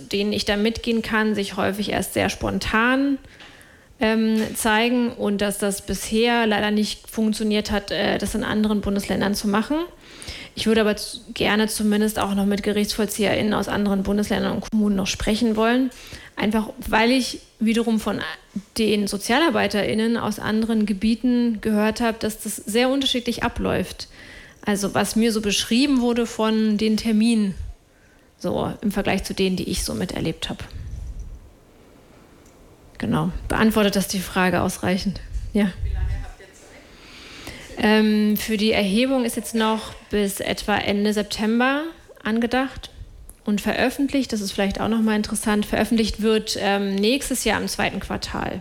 denen ich da mitgehen kann, sich häufig erst sehr spontan zeigen und dass das bisher leider nicht funktioniert hat, das in anderen Bundesländern zu machen. Ich würde aber gerne zumindest auch noch mit GerichtsvollzieherInnen aus anderen Bundesländern und Kommunen noch sprechen wollen. Einfach, weil ich wiederum von den SozialarbeiterInnen aus anderen Gebieten gehört habe, dass das sehr unterschiedlich abläuft. Also was mir so beschrieben wurde von den Terminen, so im Vergleich zu denen, die ich so miterlebt habe. Genau. Beantwortet das die Frage ausreichend? Ja. Wie lange habt ihr Zeit? Für die Erhebung ist jetzt noch bis etwa Ende September angedacht und veröffentlicht, das ist vielleicht auch nochmal interessant, veröffentlicht wird nächstes Jahr im 2. Quartal.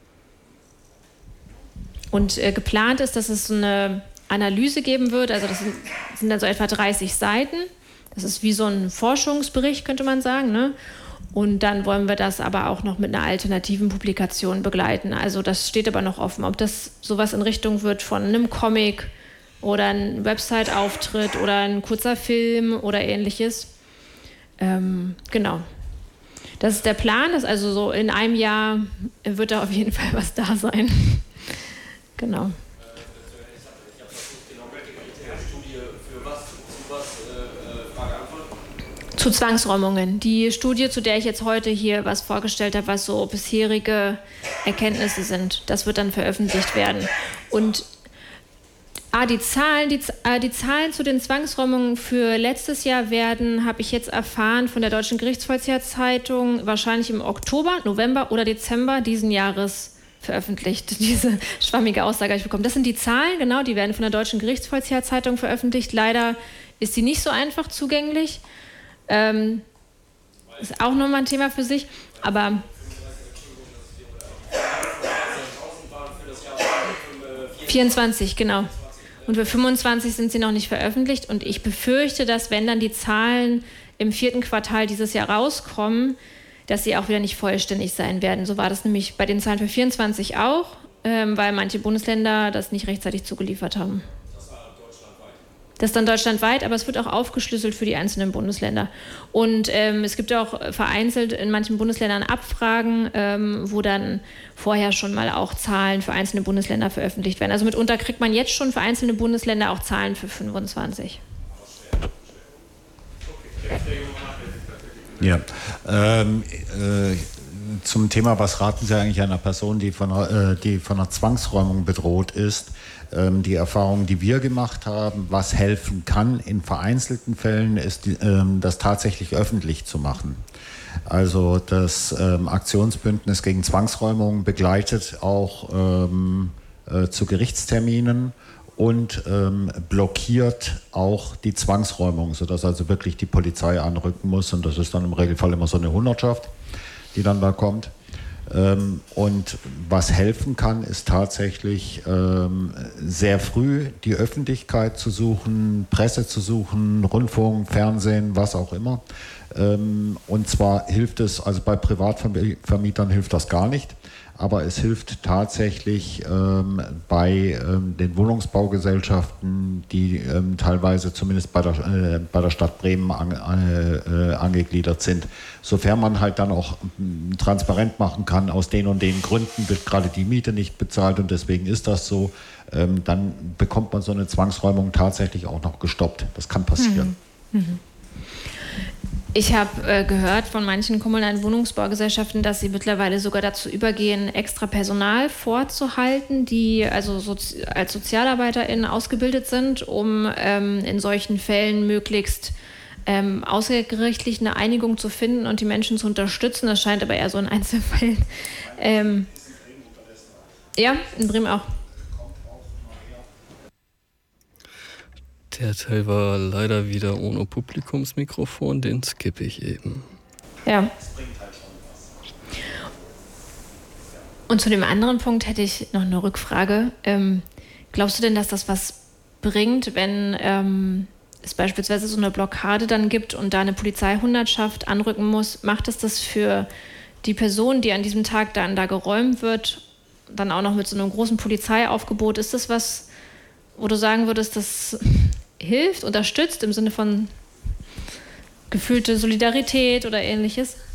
Und geplant ist, dass es so eine Analyse geben wird, also das sind dann so etwa 30 Seiten. Das ist wie so ein Forschungsbericht, könnte man sagen, ne? Und dann wollen wir das aber auch noch mit einer alternativen Publikation begleiten. Also das steht aber noch offen, ob das sowas in Richtung wird von einem Comic oder ein Website-Auftritt oder ein kurzer Film oder ähnliches. Genau. Das ist der Plan, dass also so in einem Jahr wird da auf jeden Fall was da sein. Genau. Zu Zwangsräumungen. Die Studie, zu der ich jetzt heute hier was vorgestellt habe, was so bisherige Erkenntnisse sind, das wird dann veröffentlicht werden. Und die Zahlen zu den Zwangsräumungen für letztes Jahr werden, habe ich jetzt erfahren, von der Deutschen Gerichtsvollzieherzeitung wahrscheinlich im Oktober, November oder Dezember diesen Jahres veröffentlicht. Diese schwammige Aussage habe ich bekommen. Das sind die Zahlen, genau, die werden von der Deutschen Gerichtsvollzieherzeitung veröffentlicht. Leider ist sie nicht so einfach zugänglich. Ist auch nochmal ein Thema für sich, aber '24, genau. Und für 25 sind sie noch nicht veröffentlicht und ich befürchte, dass wenn dann die Zahlen im 4. Quartal dieses Jahr rauskommen, dass sie auch wieder nicht vollständig sein werden. So war das nämlich bei den Zahlen für 24 auch, weil manche Bundesländer das nicht rechtzeitig zugeliefert haben. Das ist dann deutschlandweit, aber es wird auch aufgeschlüsselt für die einzelnen Bundesländer. Und es gibt auch vereinzelt in manchen Bundesländern Abfragen, wo dann vorher schon mal auch Zahlen für einzelne Bundesländer veröffentlicht werden. Also mitunter kriegt man jetzt schon für einzelne Bundesländer auch Zahlen für 25. Ja, zum Thema, was raten Sie eigentlich einer Person, die von einer Zwangsräumung bedroht ist? Die Erfahrung, die wir gemacht haben, was helfen kann in vereinzelten Fällen, ist, das tatsächlich öffentlich zu machen. Also das Aktionsbündnis gegen Zwangsräumungen begleitet auch zu Gerichtsterminen und blockiert auch die Zwangsräumung, sodass also wirklich die Polizei anrücken muss. Und das ist dann im Regelfall immer so eine Hundertschaft, die dann da kommt. Und was helfen kann, ist tatsächlich sehr früh die Öffentlichkeit zu suchen, Presse zu suchen, Rundfunk, Fernsehen, was auch immer. Und zwar hilft es, also bei Privatvermietern hilft das gar nicht, aber es hilft tatsächlich bei den Wohnungsbaugesellschaften, die teilweise zumindest bei der Stadt Bremen angegliedert sind. Sofern man halt dann auch transparent machen kann, aus den und den Gründen wird gerade die Miete nicht bezahlt und deswegen ist das so, dann bekommt man so eine Zwangsräumung tatsächlich auch noch gestoppt. Das kann passieren. Mhm. Ich habe gehört von manchen kommunalen Wohnungsbaugesellschaften, dass sie mittlerweile sogar dazu übergehen, extra Personal vorzuhalten, die also als SozialarbeiterInnen ausgebildet sind, um in solchen Fällen möglichst außergerichtlich eine Einigung zu finden und die Menschen zu unterstützen. Das scheint aber eher so ein Einzelfall. Ja, in Bremen auch. Der Teil war leider wieder ohne Publikumsmikrofon, den skippe ich eben. Ja. Und zu dem anderen Punkt hätte ich noch eine Rückfrage. Glaubst du denn, dass das was bringt, wenn es beispielsweise so eine Blockade dann gibt und da eine Polizeihundertschaft anrücken muss? Macht es das für die Person, die an diesem Tag dann da geräumt wird, dann auch noch mit so einem großen Polizeiaufgebot? Ist das was, wo du sagen würdest, das hilft, unterstützt im Sinne von gefühlte Solidarität oder ähnliches?